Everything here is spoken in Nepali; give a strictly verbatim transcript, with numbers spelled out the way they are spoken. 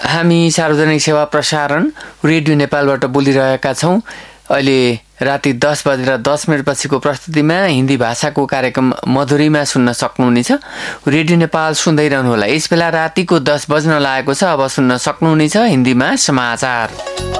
हामी सार्वजनिक सेवा प्रसारण रेडियो नेपालबाट बोलिरहेका छौँ। अहिले राति दस बजेर दस मिनट पछिको प्रस्तुतिमा हिन्दी भाषाको कार्यक्रम मधुरीमा सुन्न सक्नुहुनेछ। रेडियो नेपाल सुन्दै रहनुहोला। यस बेला रातिको दस बज्न लागेको छ। अब सुन्न सक्नुहुनेछ हिन्दीमा समाचार।